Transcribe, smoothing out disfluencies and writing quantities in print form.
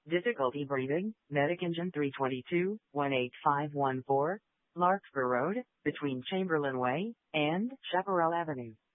Difficulty breathing, Medic Engine 322, 18514, Larkspur Road, between Chamberlain Way and Chaparral Avenue.